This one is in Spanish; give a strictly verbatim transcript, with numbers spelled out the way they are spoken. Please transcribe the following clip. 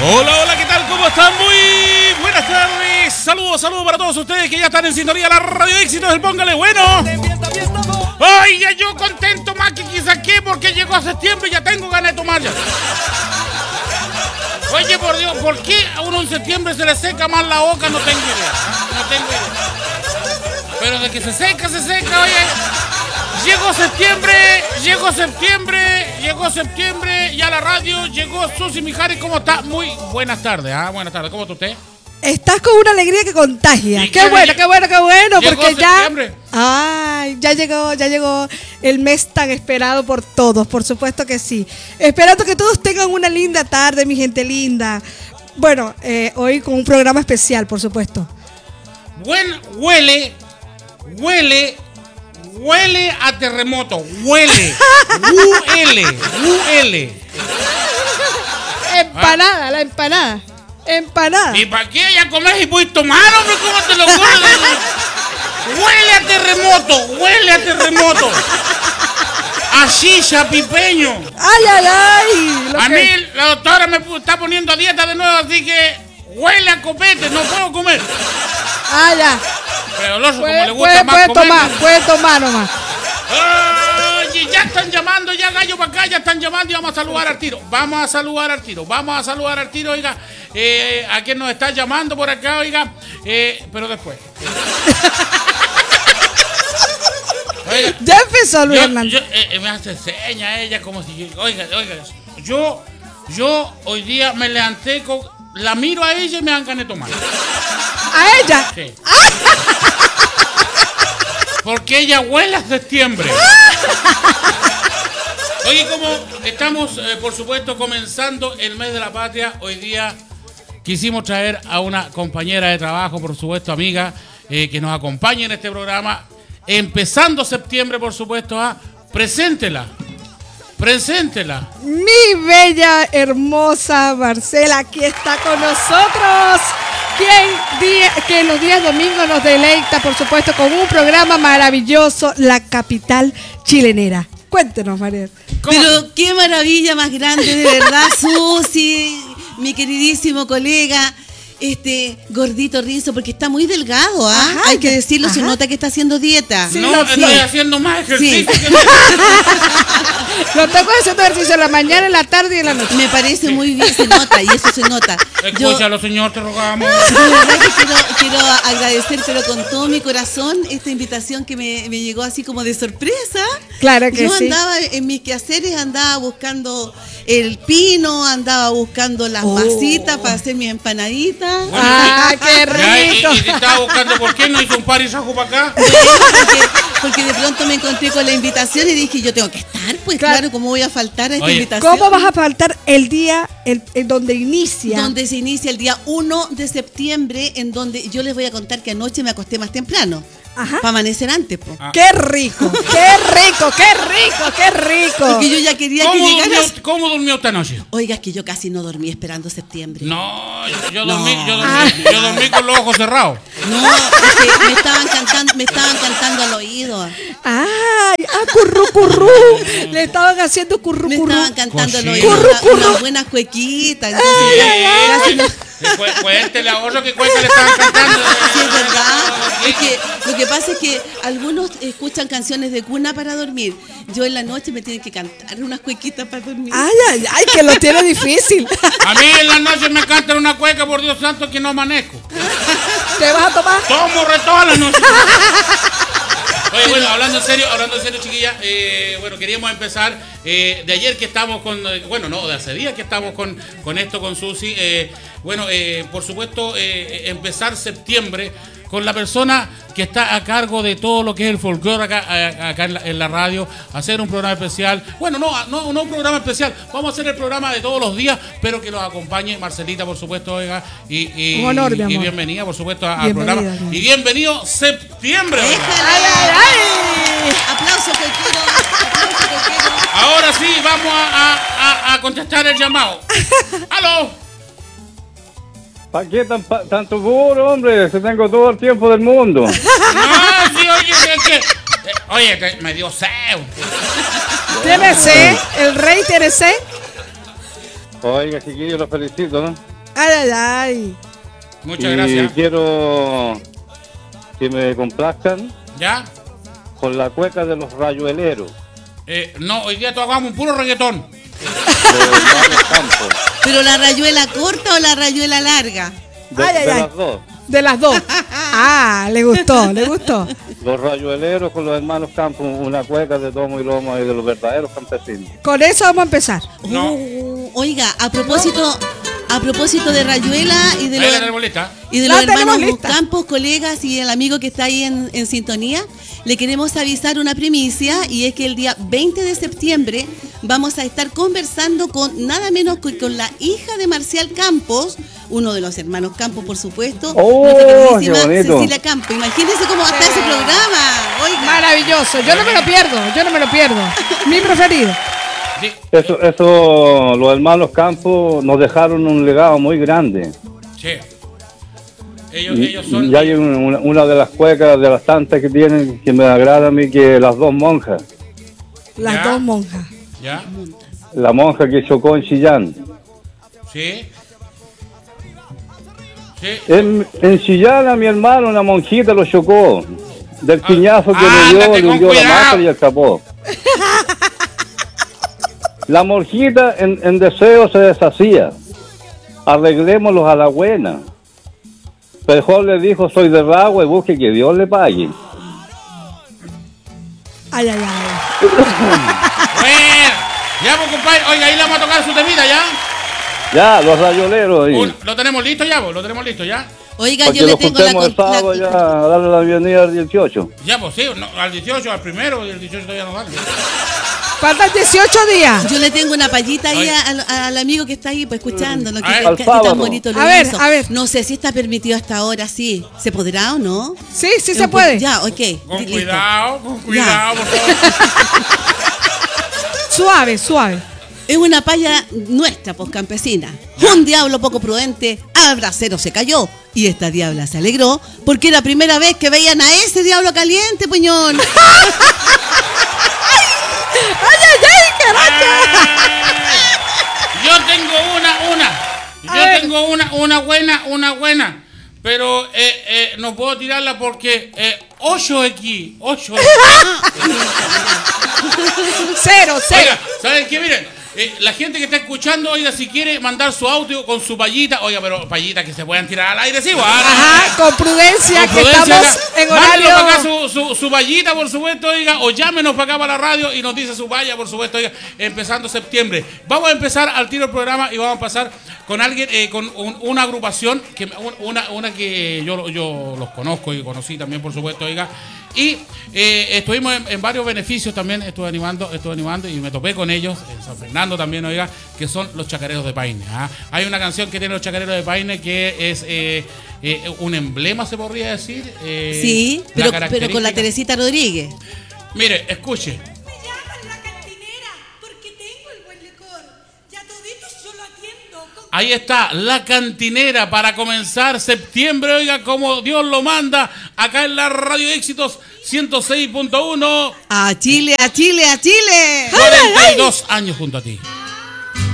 Hola, hola, ¿qué tal? ¿Cómo están? Muy buenas tardes. Saludos, saludos para todos ustedes que ya están en sintonía de la Radio Éxitos del Póngale Bueno. Ay, ya yo contento más que quizás que porque llegó septiembre y ya tengo ganas de tomar ya. Oye, por Dios, ¿por qué a uno en septiembre se le seca más la boca? No tengo idea. No tengo idea. Pero de que se seca, se seca, oye. Llegó septiembre, llegó septiembre, llegó septiembre y a la radio llegó Susi Mijares. ¿Cómo está? Muy buenas tardes, ¿ah? Buenas tardes, ¿cómo está usted? Estás con una alegría que contagia. Qué, qué bueno, qué bueno, qué bueno, porque ya, septiembre. Ay, ya llegó, ya llegó el mes tan esperado por todos, por supuesto que sí. Esperando que todos tengan una linda tarde, mi gente linda. Bueno, eh, hoy con un programa especial, por supuesto. Buen, huele, huele, huele a terremoto, huele, huele, huele. Empanada, ¿Ah? La empanada. Empanada. ¿Y para qué ya comes y puedes tomar, hombre? ¿Cómo te lo ocurre? Huele a terremoto, huele a terremoto. A shisha, pipeño. Ay, ay, ay. A que... mí la doctora me está poniendo a dieta de nuevo, así que huele a copete, no puedo comer. Ah, ya. Pero Loso, como puede, le gusta puede, más puede comer. Tomar, puede tomar nomás. Oye, ya están llamando, ya gallo para acá, ya están llamando y vamos a saludar al tiro. Vamos a saludar al tiro, vamos a saludar al tiro, oiga. Eh, a quien nos está llamando por acá, oiga. Eh, pero después. Oiga, ya empezó Luis Hernández. Eh, me hace seña ella como si. Oiga, oiga. Yo, yo hoy día me levanté con. La miro a ella y me dan ganas de tomar. ¿A ella? Sí. Porque ella huele a septiembre. Oye, como estamos, eh, por supuesto, comenzando el mes de la patria, hoy día quisimos traer a una compañera de trabajo, por supuesto, amiga, eh, que nos acompañe en este programa. Empezando septiembre, por supuesto, a preséntela. Preséntela. Mi bella, hermosa Marcela, aquí está con nosotros. Quien día, que los días domingos nos deleita, por supuesto, con un programa maravilloso, La Capital Chilenera. Cuéntenos, María. Pero qué maravilla más grande, de verdad, Susi, mi queridísimo colega. Este gordito Rizzo, porque está muy delgado, ¿ah? ¿eh? Hay que decirlo, ajá. Se nota que está haciendo dieta. Sí, no, no, estoy sí. haciendo más ejercicio. Sí. Que me... Lo tengo haciendo ejercicio en la mañana, en la tarde y en la noche. Me parece muy bien, se nota, y eso se nota. Escúchalo, Yo, señor, te rogamos. De verdad que quiero, quiero agradecer, pero con todo mi corazón, esta invitación que me, me llegó así como de sorpresa. Claro que Yo sí. Yo andaba en mis quehaceres, andaba buscando el pino, andaba buscando las oh. masitas para hacer mis empanaditas. Bueno, ¡ah, y, qué rico! Ya, y, y te estaba buscando, ¿por qué no hizo un parisajo para acá? Bueno, porque, porque de pronto me encontré con la invitación y dije, yo tengo que estar, pues claro, claro ¿cómo voy a faltar a esta Oye, invitación? ¿Cómo vas a faltar el día el, el donde inicia? Donde se inicia el día uno de septiembre, en donde yo les voy a contar que anoche me acosté más temprano. Ajá. Para amanecer antes, po. Ah. ¡Qué rico! ¡Qué rico! ¡Qué rico! ¡Qué rico! Porque yo ya quería que llegara. Durmió, ¿Cómo durmió esta noche? Oiga, es que yo casi no dormí esperando septiembre. No, yo, yo, no. Dormí, yo, dormí, ah. yo dormí con los ojos cerrados. No, es que me estaban cantando, me estaban cantando al oído. ¡Ay! ¡Ah, curru, curru! Le estaban haciendo curru, me curru. Me estaban cantando Cosí. al oído curru, una, curru. unas buenas cuequitas. Entonces, ay, ay, ay. casi no... Cuéntele a otro que cuenta le estaban cantando. Sí, es verdad. Es que lo que pasa es que algunos escuchan canciones de cuna para dormir. Yo en la noche me tienen que cantar unas cuequitas para dormir. Ay, ay, ay, que lo tiene difícil. A mí en la noche me cantan una cueca, por Dios santo, que no amanezco. ¿Te vas a tomar? Tomo re toda la noche. Oye, bueno, hablando en serio, hablando en serio, chiquilla, eh, bueno, queríamos empezar eh, de ayer que estamos con, eh, bueno, no, de hace días que estamos con, con esto, con Susi, eh, bueno, eh, por supuesto, eh, empezar septiembre con la persona que está a cargo de todo lo que es el folclore acá, acá en, la, en la radio, hacer un programa especial. Bueno, no, no, no un programa especial, vamos a hacer el programa de todos los días, pero que nos acompañe Marcelita, por supuesto, oiga, y, y, un honor, y, mi amor. y bienvenida, por supuesto, al bienvenida, programa. Bienvenida. Y bienvenido septiembre. ¡Ay, ay, ay! Aplausos que quiero, aplausos que quiero. Ahora sí, vamos a, a, a contestar el llamado. ¡Aló! ¿Para qué tan, pa, tanto burro, hombre? Si tengo todo el tiempo del mundo. No, sí, oye, es que... Eh, oye, te, me dio sed. ¿Tiene sed? ¿El rey tiene sed? Oiga, chiquillos, los felicito, ¿no? Ay, ay, ay. Muchas y gracias. quiero que me complazcan. ¿Ya? Con la cueca de los rayueleros. Eh, no, hoy día tocamos un puro reggaetón. ¿Pero la rayuela corta o la rayuela larga? De, ay, ay, de ay. las dos. De las dos. Ah, le gustó, le gustó. Los rayueleros con los hermanos Campos, una cueca de tomo y lomo y de los verdaderos campesinos. Con eso vamos a empezar. No. Uh, oiga, a propósito, a propósito de rayuela y de Ahí los, la tenemos lista. y de La los hermanos tenemos lista. Campos, colegas y el amigo que está ahí en, en sintonía, le queremos avisar una primicia y es que el día veinte de septiembre vamos a estar conversando con nada menos que con la hija de Marcial Campos, uno de los hermanos Campos, por supuesto, ¡Oh, nuestra qué queridísima bonito! Cecilia Campos. Imagínense cómo va a estar ese programa. Oiga. Maravilloso. Yo no me lo pierdo, yo no me lo pierdo. Mi preferido. Sí. Eso, eso, los hermanos Campos nos dejaron un legado muy grande. Sí. Ellos, Y, ellos son. y hay un- una, una de las cuecas de las tantas que tienen que me agrada a mí, que las dos monjas. Las Ya. dos monjas. ¿Ya? La monja que chocó en Chillán. Sí. Sí. En, en Chillán a mi hermano una monjita lo chocó. Del piñazo que Ah, le dio, ándate le con hundió la cuidado. máscara y escapó. La monjita en, en deseo se deshacía. Arreglémoslos a la buena. Mejor le dijo, soy de Ragua y busque que Dios le pague. Ay, ay, ay. Bueno. Ya, pues, compadre. Oiga, ahí le vamos a tocar su temita, ¿ya? Ya, los rayoleros ahí. Un- ¿Lo tenemos listo ya, pues? ¿Lo tenemos listo ya? Oiga, Para yo que le lo tengo la, juntemos el con- la- sábado ya, a darle la bienvenida al dieciocho. Ya, pues sí, no, al dieciocho, al primero, y el dieciocho todavía no vale. Faltan dieciocho días. Yo le tengo una pallita ahí Ay. a- al, al amigo que está ahí, pues escuchándonos. Que, Ay. que- Al que sábado. tan bonito lo A ver, hizo. a ver. No sé si está permitido hasta ahora, sí. ¿Se podrá o no? Sí, sí Un se po- puede. Ya, ok. Con listo. cuidado, con cuidado, por favor. Suave, suave. Es una palla nuestra, pues campesina. Un diablo poco prudente al brasero se cayó. Y esta diabla se alegró porque era la primera vez que veían a ese diablo caliente, puñón. ¡Ay, ay, ay, caracha! Yo tengo una, una. A Yo ver. tengo una, una buena, una buena. Pero eh, eh, no puedo tirarla porque eh, ocho X, ocho X. Cero, cero. Oiga, ¿saben qué? Miren, eh, la gente que está escuchando, oiga, si quiere mandar su audio con su payita, oiga, pero payitas que se puedan tirar al aire, sí, igual. Ajá, con prudencia, Con que prudencia, estamos acá. en Mándenos para acá horario. su, su, su vallita, por supuesto, oiga, o llámenos para acá para la radio y nos dice su valla, por supuesto, oiga, empezando septiembre. Vamos a empezar al tiro el programa y vamos a pasar con alguien, eh, con un- una agrupación, que una, una que yo, yo los conozco y conocí también, por supuesto, oiga. Y eh, estuvimos en, en varios beneficios también, estuve animando, estuve animando y me topé con ellos, en San Fernando también, oiga, que son los Chacareros de Paine. ¿ah? Hay una canción que tiene los Chacareros de Paine que es eh, eh, un emblema, se podría decir. eh, Sí, la pero, pero con la característica. Teresita Rodríguez. Mire, escuche. Me llaman la cantinera porque tengo el buen licor. Ya toditos yo lo atiendo. Con... Ahí está, la cantinera para comenzar septiembre, oiga, como Dios lo manda, acá en la Radio Éxitos ciento seis punto uno. A Chile, a Chile, a Chile. cuarenta y dos años junto a ti.